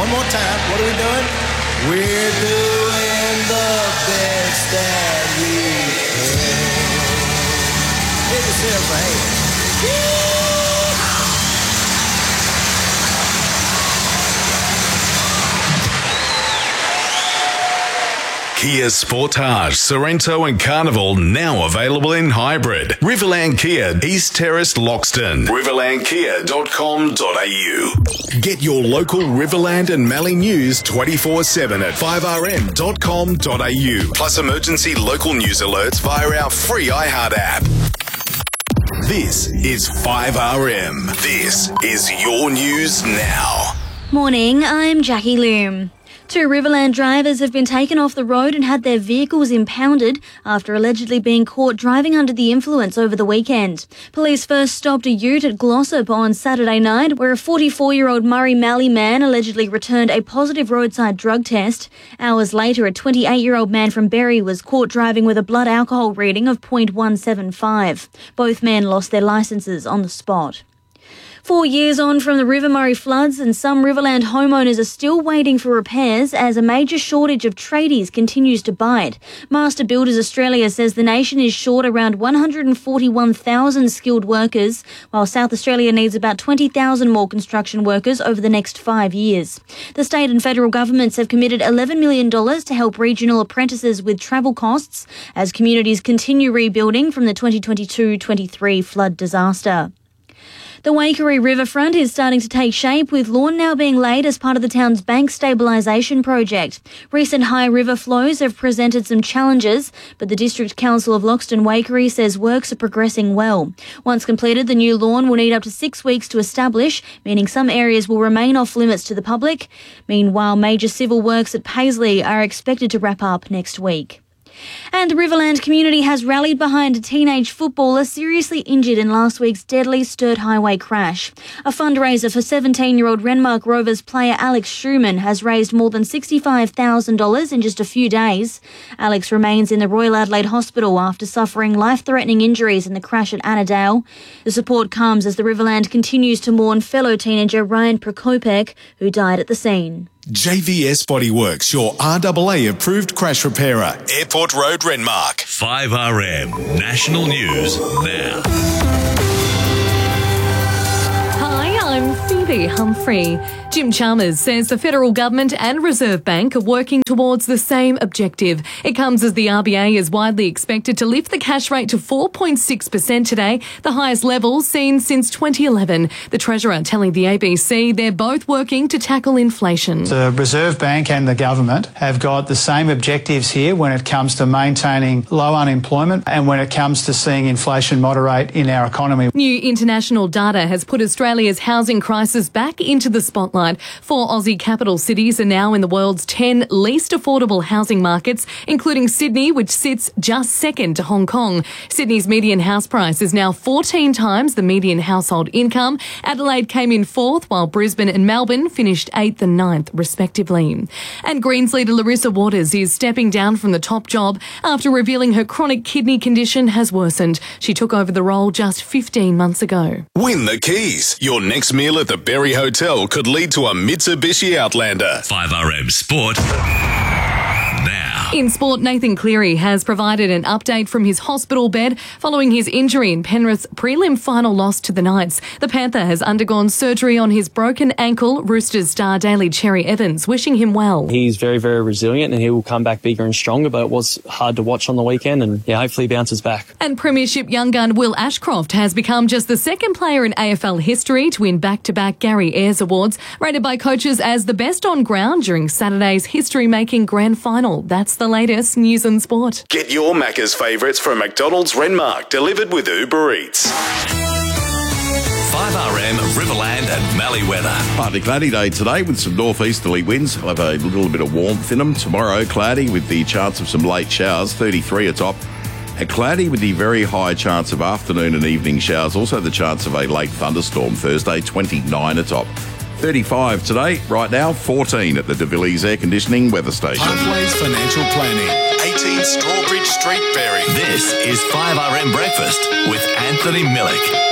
One more time. What are we doing? We're doing the best that we can. Give yourself a hand. Kia Sportage, Sorrento and Carnival now available in hybrid. Riverland Kia, East Terrace, Loxton. riverlandkia.com.au. Get your local Riverland and Mallee news 24/7 at 5rm.com.au. Plus emergency local news alerts via our free iHeart app. This is 5RM. This is your news now. Morning, I'm Jackie Loom. 2 Riverland drivers have been taken off the road and had their vehicles impounded after allegedly being caught driving under the influence over the weekend. Police first stopped a ute at Glossop on Saturday night, where a 44-year-old Murray Mallee man allegedly returned a positive roadside drug test. Hours later, a 28-year-old man from Berry was caught driving with a blood alcohol reading of 0.175. Both men lost their licences on the spot. 4 years on from the River Murray floods, and some Riverland homeowners are still waiting for repairs as a major shortage of tradies continues to bite. Master Builders Australia says the nation is short around 141,000 skilled workers, while South Australia needs about 20,000 more construction workers over the next 5 years. The state and federal governments have committed $11 million to help regional apprentices with travel costs as communities continue rebuilding from the 2022-23 flood disaster. The Waikerie riverfront is starting to take shape, with lawn now being laid as part of the town's bank stabilisation project. Recent high river flows have presented some challenges, but the District Council of Loxton Waikerie says works are progressing well. Once completed, the new lawn will need up to 6 weeks to establish, meaning some areas will remain off limits to the public. Meanwhile, major civil works at Paisley are expected to wrap up next week. And the Riverland community has rallied behind a teenage footballer seriously injured in last week's deadly Sturt Highway crash. A fundraiser for 17-year-old Renmark Rovers player Alex Schumann has raised more than $65,000 in just a few days. Alex remains in the Royal Adelaide Hospital after suffering life-threatening injuries in the crash at Annandale. The support comes as the Riverland continues to mourn fellow teenager Ryan Prokopek, who died at the scene. JVS Bodyworks, your RAA approved crash repairer. Airport Road, Renmark. 5RM National News now. Hi, I'm Phoebe Humphrey. Jim Chalmers says the federal government and Reserve Bank are working towards the same objective. It comes as the RBA is widely expected to lift the cash rate to 4.6% today, the highest level seen since 2011. The Treasurer telling the ABC they're both working to tackle inflation. The Reserve Bank and the government have got the same objectives here when it comes to maintaining low unemployment and when it comes to seeing inflation moderate in our economy. New international data has put Australia's housing crisis back into the spotlight. 4 Aussie capital cities are now in the world's 10 least affordable housing markets, including Sydney, which sits just second to Hong Kong. Sydney's median house price is now 14 times the median household income. Adelaide came in 4th, while Brisbane and Melbourne finished 8th and 9th, respectively. And Greens leader Larissa Waters is stepping down from the top job after revealing her chronic kidney condition has worsened. She took over the role just 15 months ago. Win the keys. Your next meal at the Berry Hotel could lead to a Mitsubishi Outlander. 5RM Sport. Now. In sport, Nathan Cleary has provided an update from his hospital bed following his injury in Penrith's prelim final loss to the Knights. The Panther has undergone surgery on his broken ankle. Roosters star Daly Cherry Evans wishing him well. He's very, very resilient and he will come back bigger and stronger, but it was hard to watch on the weekend and hopefully he bounces back. And Premiership young gun Will Ashcroft has become just the second player in AFL history to win back-to-back Gary Ayres Awards, rated by coaches as the best on ground during Saturday's history-making grand final. That's the latest news and sport. Get your Macca's favourites from McDonald's Renmark, delivered with Uber Eats. 5RM Riverland and Mallee weather. Partly cloudy day today with some northeasterly winds. We'll have a little bit of warmth in them. Tomorrow, cloudy with the chance of some late showers, 33 atop. And cloudy with the very high chance of afternoon and evening showers. Also the chance of a late thunderstorm Thursday, 29 atop. 35 today, right now 14 at the De Villiers Air Conditioning Weather Station. Pathways Financial Planning, 18 Strawbridge Street, Berry. This is 5RM Breakfast with Anthony Millick.